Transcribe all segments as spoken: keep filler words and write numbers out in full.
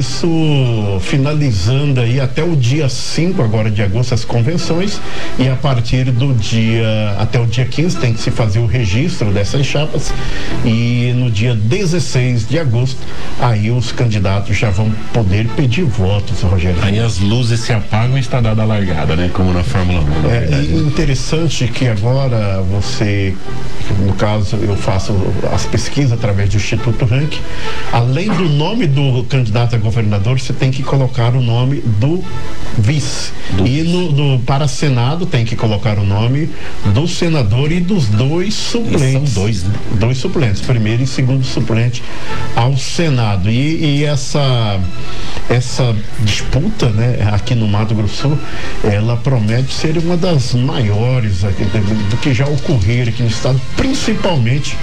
isso, finalizando aí até o dia cinco agora de agosto as convenções, e a partir do dia, até o dia quinze tem que se fazer o registro dessas chapas, e no dia dezesseis de agosto aí os candidatos já vão poder pedir votos, Rogério. Aí as luzes se apagam e está dada a largada, né? Como na Fórmula um. É interessante que agora você, no caso eu faço as pesquisas através do Instituto Rank, além do nome do candidato a governador, você tem que colocar o nome do vice. Do e no, no, para Senado tem que colocar o nome do senador e dos dois suplentes. E são dois, né? Dois suplentes, primeiro e segundo suplente ao Senado. E, e essa, essa disputa, né, aqui no Mato Grosso do Sul, ela promete ser uma das maiores aqui, do que já ocorrer aqui no estado, principalmente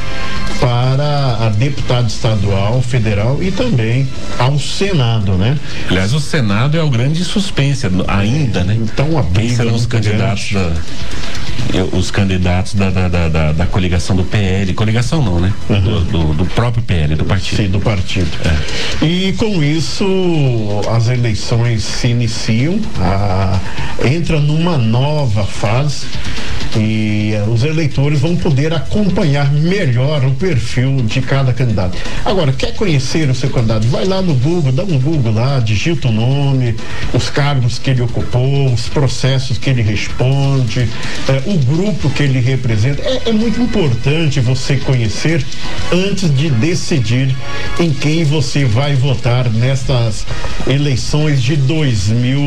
para a deputado estadual, federal e também ao Senado, né? Aliás, o Senado é o grande suspense ainda, né? Então, a briga Quem serão os candidatos da, os candidatos da, da, da, da, da coligação do P L, coligação não, né? Uhum. Do, do, do próprio P L, do partido. Sim, do partido. É. E com isso, as eleições se iniciam, a, entra numa nova fase, e uh, os eleitores vão poder acompanhar melhor o perfil de cada candidato. Agora, quer conhecer o seu candidato? Vai lá no Google, dá um Google lá, digita o nome, os cargos que ele ocupou, os processos que ele responde, uh, o grupo que ele representa. É, é muito importante você conhecer antes de decidir em quem você vai votar nestas eleições de dois mil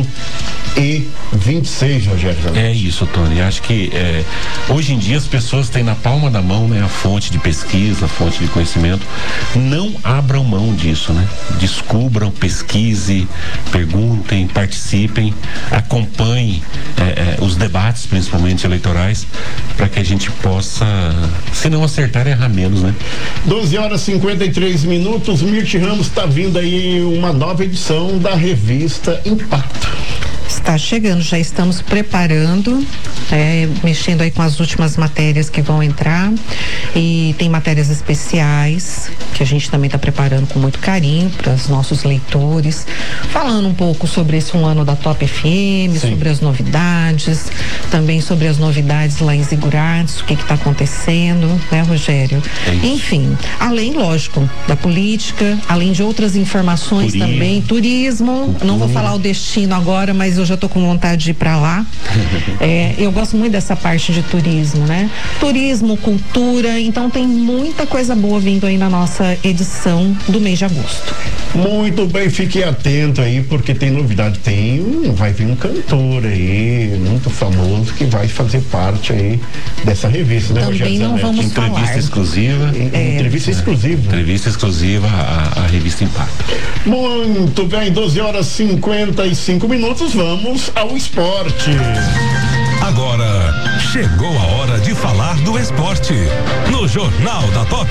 e vinte e seis, Rogério. É isso, Tony. Acho que é, hoje em dia as pessoas têm na palma da mão, né, a fonte de pesquisa, a fonte de conhecimento. Não abram mão disso, né? Descubram, pesquise, perguntem, participem, acompanhem é, é, os debates, principalmente eleitorais, para que a gente possa, se não acertar, errar menos, né? doze horas e cinquenta e três minutos. Mirti Ramos, está vindo aí uma nova edição da revista Impacto. Está chegando, já estamos preparando, é, mexendo aí com as últimas matérias que vão entrar, e tem matérias especiais que a gente também está preparando com muito carinho para os nossos leitores, falando um pouco sobre esse um ano da Top F M, Sim. sobre as novidades, também sobre as novidades lá em Zigurates, o que está acontecendo, né, Rogério? É Enfim, além, lógico, da política, além de outras informações turismo. também, turismo, Cultura. Não vou falar o destino agora, mas eu já tô com vontade de ir para lá. É, eu gosto muito dessa parte de turismo, né? Turismo, cultura, então tem muita coisa boa vindo aí na nossa edição do mês de agosto. Muito bem, fique atento aí, porque tem novidade. Tem um, vai vir um cantor aí, muito famoso, que vai fazer parte aí dessa revista, né, Também Rogério? não vamos Entrevista falar. exclusiva. É, entrevista é, exclusiva. Entrevista exclusiva à, à revista Impacto. Muito bem, doze horas e cinquenta e cinco minutos, vamos ao esporte. Agora, chegou a hora de falar do esporte, no Jornal da Top.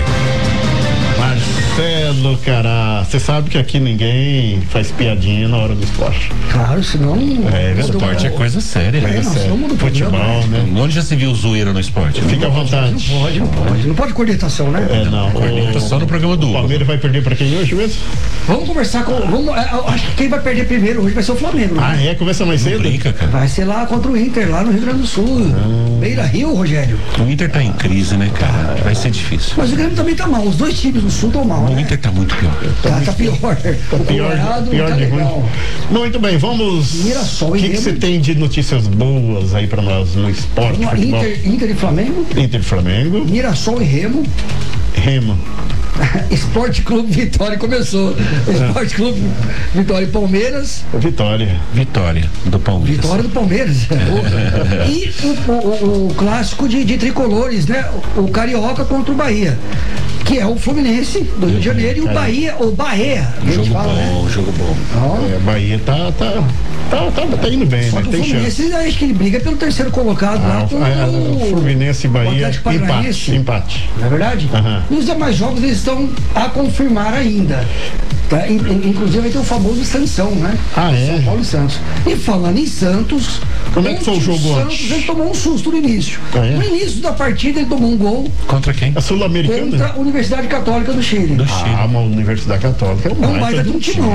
Marcelo, cara, você sabe que aqui ninguém faz piadinha na hora do esporte. Claro, senão... É, o esporte é coisa séria. É, é sério. Futebol, né? Onde já se viu zoeira no esporte? Fica à vontade. Não pode, não pode. Não pode cornetação, né? É, não. Corneta só no programa do O Palmeiras vai perder pra quem hoje mesmo? Vamos conversar com... Vamos, acho que quem vai perder primeiro hoje vai ser o Flamengo, né? Ah, é? Começa mais cedo? Brinca, cara. Vai ser lá contra o Inter, lá no Rio Grande do Sul. Ah. Beira Rio, Rogério. O Inter tá em crise, né, cara? Vai ser difícil. Mas o Grêmio também tá mal. Os dois times do Sul estão mal, O né? Inter tá muito pior. Tá, tá pior. Tá o pior, Colorado pior tá de legal. ruim. Muito bem, vamos. Mirassol, O que você tem de notícias boas aí pra nós no esporte? Vamos lá, Inter, Inter e Flamengo. Inter e Flamengo. Mirassol e Remo. Remo. Esporte Clube Vitória começou. Esporte Clube Vitória e Palmeiras. Vitória. Vitória do Palmeiras. Vitória do Palmeiras. E o, o, o clássico de, de tricolores, né? O Carioca contra o Bahia, que é o Fluminense do Rio de Janeiro, e o Bahia, o Bahia. Jogo fala, bom, né? jogo bom. Oh. É, Bahia tá, tá, tá, tá, tá indo bem, Só né? que Tem o Fluminense, chance. acho que ele briga pelo terceiro colocado Ah, lá com é, o, o Fluminense e Bahia, empate, empate. Não é verdade? Uhum. E os demais jogos eles estão a confirmar ainda. Tá? Inclusive vai ter o famoso Sansão, né? Ah, é? São Paulo e Santos. E falando em Santos, como é que foi o jogo Santos, antes? ele tomou um susto no início. Ah, é? No início da partida ele tomou um gol. Contra quem? A Sul-Americana? Contra a Universidade Católica do Chile. Do Chile. Ah, uma Universidade Católica é um É um baita de um timão.